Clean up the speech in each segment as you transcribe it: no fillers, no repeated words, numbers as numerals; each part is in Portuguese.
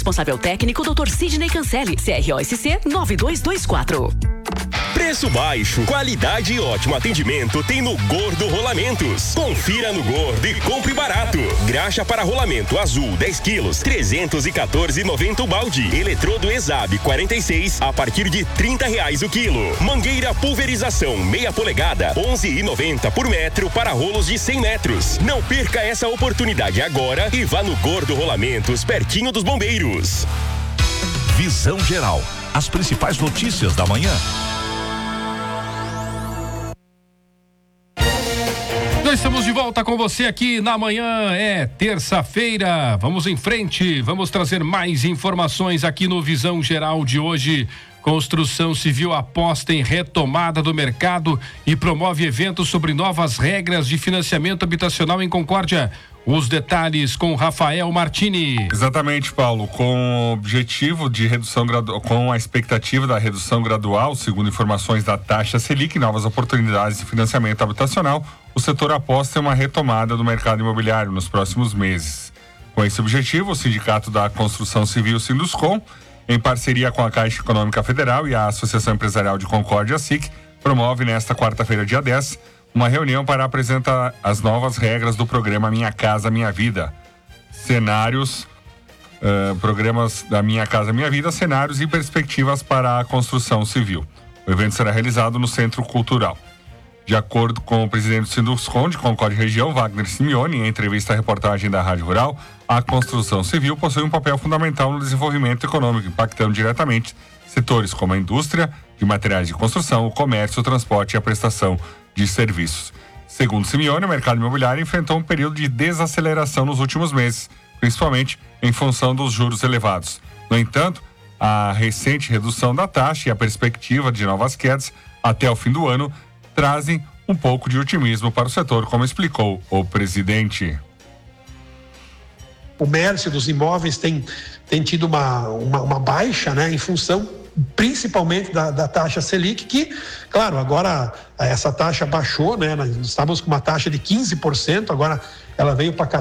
Responsável técnico Dr. Sidney Cancelli, CROSC 9224. Preço baixo, qualidade e ótimo atendimento tem no Gordo Rolamentos. Confira no Gordo e compre barato. Graxa para rolamento azul 10 quilos, 314,90 o balde. Eletrodo Exab 46 a partir de R$30 o quilo. Mangueira pulverização meia polegada 11,90 por metro para rolos de 100 metros. Não perca essa oportunidade agora e vá no Gordo Rolamentos, pertinho dos bombeiros. Visão Geral. As principais notícias da manhã. Nós estamos de volta com você aqui na manhã, é terça-feira, vamos em frente, vamos trazer mais informações aqui no Visão Geral de hoje. Construção Civil aposta em retomada do mercado e promove eventos sobre novas regras de financiamento habitacional em Concórdia. Os detalhes com Rafael Martini. Exatamente, Paulo, com o objetivo de redução gradual, com a expectativa da redução gradual, segundo informações da taxa Selic, novas oportunidades de financiamento habitacional, o setor aposta em uma retomada do mercado imobiliário nos próximos meses. Com esse objetivo, o Sindicato da Construção Civil, Sinduscon, em parceria com a Caixa Econômica Federal e a Associação Empresarial de Concórdia, SIC, promove nesta quarta-feira, dia 10, uma reunião para apresentar as novas regras do programa Minha Casa Minha Vida. Programas da Minha Casa Minha Vida, cenários e perspectivas para a construção civil. O evento será realizado no Centro Cultural. De acordo com o presidente do Sinduscon de Concórdia Região, Wagner Simeone, em entrevista à reportagem da Rádio Rural, a construção civil possui um papel fundamental no desenvolvimento econômico, impactando diretamente setores como a indústria de materiais de construção, o comércio, o transporte e a prestação de serviços. Segundo Simeone, o mercado imobiliário enfrentou um período de desaceleração nos últimos meses, principalmente em função dos juros elevados. No entanto, a recente redução da taxa e a perspectiva de novas quedas até o fim do ano trazem um pouco de otimismo para o setor, como explicou o presidente. O comércio dos imóveis tem tido uma baixa, né, em função principalmente da taxa Selic, que, claro, agora essa taxa baixou, né? Nós estávamos com uma taxa de 15%, agora ela veio para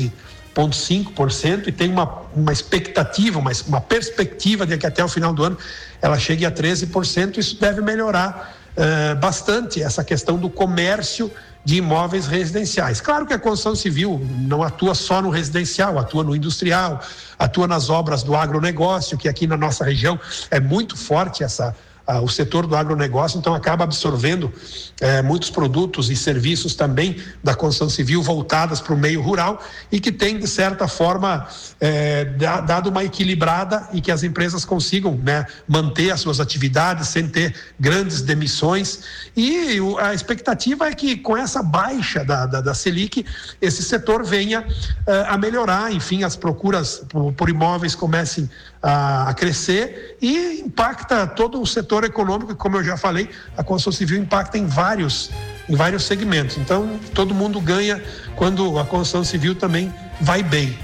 14,5% e tem uma expectativa, uma perspectiva de que até o final do ano ela chegue a 13%. Isso deve melhorar bastante essa questão do comércio de imóveis residenciais. Claro que a construção civil não atua só no residencial, atua no industrial, atua nas obras do agronegócio, que aqui na nossa região é muito forte o setor do agronegócio, então acaba absorvendo muitos produtos e serviços também da construção civil voltadas para o meio rural e que tem, de certa forma, dado uma equilibrada e que as empresas consigam, né, manter as suas atividades sem ter grandes demissões. E a expectativa é que com essa baixa da Selic, esse setor venha a melhorar, enfim, as procuras por imóveis comecem a crescer e impacta todo o setor econômico, como eu já falei, a construção civil impacta em vários segmentos. Então, todo mundo ganha quando a construção civil também vai bem.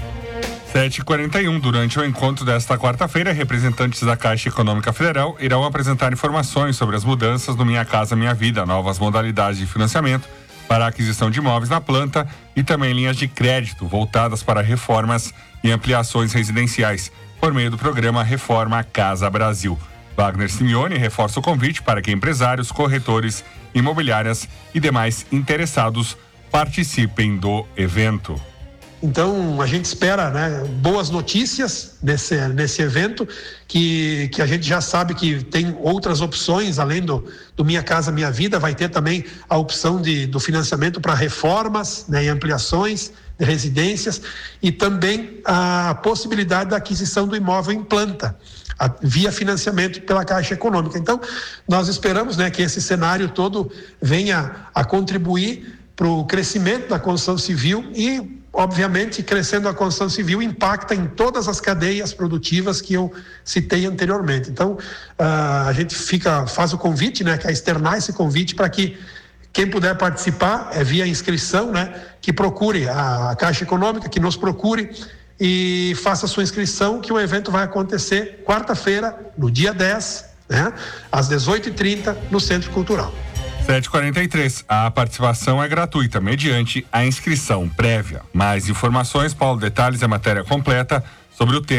7h41, durante o encontro desta quarta-feira, representantes da Caixa Econômica Federal irão apresentar informações sobre as mudanças no Minha Casa Minha Vida, novas modalidades de financiamento para a aquisição de imóveis na planta e também linhas de crédito voltadas para reformas e ampliações residenciais, por meio do programa Reforma Casa Brasil. Wagner Simeone reforça o convite para que empresários, corretores, imobiliárias e demais interessados participem do evento. Então, a gente espera, né, boas notícias nesse evento, que a gente já sabe que tem outras opções, além do Minha Casa Minha Vida, vai ter também a opção do financiamento para reformas, né, e ampliações de residências e também a possibilidade da aquisição do imóvel em planta, via financiamento pela Caixa Econômica. Então, nós esperamos, né, que esse cenário todo venha a contribuir para o crescimento da construção civil e, obviamente, crescendo a construção civil impacta em todas as cadeias produtivas que eu citei anteriormente. Então, a gente faz o convite, né, que é externar esse convite para que quem puder participar via inscrição, né, que procure a Caixa Econômica, que nos procure e faça a sua inscrição, que o evento vai acontecer quarta-feira, no dia 10, né, às 18h30, no Centro Cultural. 7h43. A participação é gratuita, mediante a inscrição prévia. Mais informações, Paulo, detalhes e a matéria completa sobre o tema.